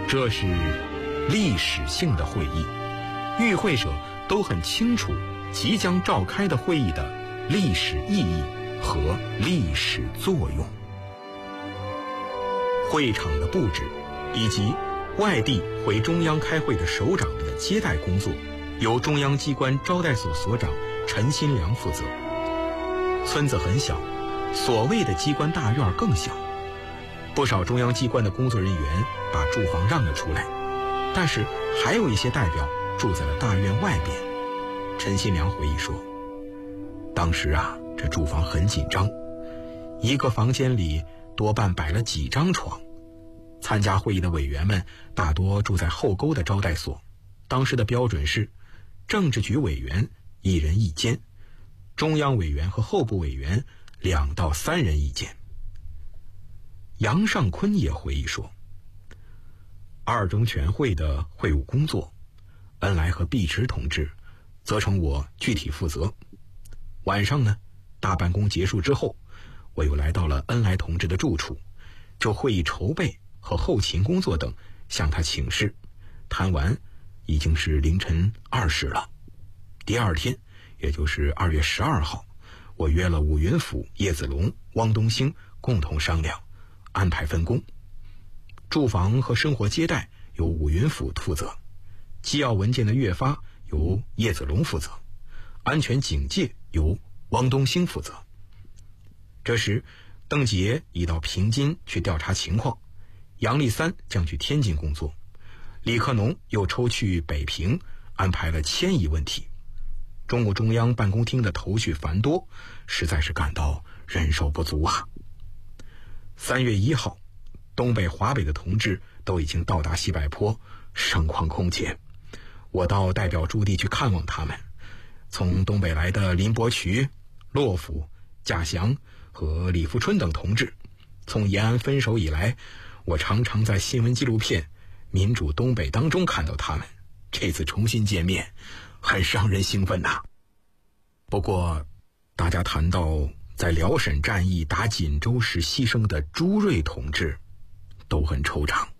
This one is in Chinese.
这是历史性的会议，与会者都很清楚即将召开的会议的历史意义和历史作用。会场的布置以及外地回中央开会的首长们的接待工作，由中央机关招待所所长陈新良负责。村子很小，所谓的机关大院更小，不少中央机关的工作人员把住房让了出来，但是还有一些代表住在了大院外边。陈新良回忆说，当时这住房很紧张，一个房间里多半摆了几张床。参加会议的委员们大多住在后沟的招待所，当时的标准是政治局委员1人1间，中央委员和候补委员2到3人1间。杨尚昆也回忆说，2中全会的会务工作，恩来和毕池同志责成我具体负责。晚上呢，大办公结束之后，我又来到了恩来同志的住处，就会议筹备和后勤工作等向他请示，谈完已经是凌晨2时了。第二天，也就是2月12号，我约了武云甫、叶子龙、汪东兴共同商量安排分工。住房和生活接待由武云甫负责，机要文件的阅发由叶子龙负责，安全警戒由汪东兴负责。这时，邓杰已到平津去调查情况，杨立三将去天津工作，李克农又抽去北平安排了迁移问题。中共中央办公厅的头绪繁多，实在是感到人手不足啊。3月1号，东北、华北的同志都已经到达西柏坡，盛况空前。我到代表驻地去看望他们，从东北来的林伯渠、骆甫、贾祥和李富春等同志，从延安分手以来，我常常在新闻纪录片《民主东北》当中看到他们，这次重新见面，很让人兴奋呐。不过，大家谈到在辽沈战役打锦州时牺牲的朱瑞同志，都很惆怅。